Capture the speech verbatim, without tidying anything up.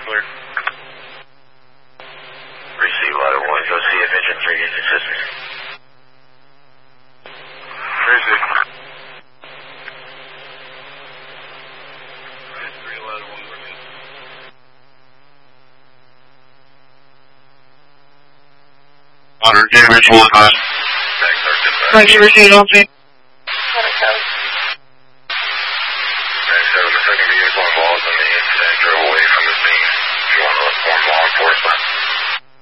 Clear. Receive ladder one. Go see if engine three needs assistance. Receive. Three ladder one. Water damage one. Thanks, receive, don't see.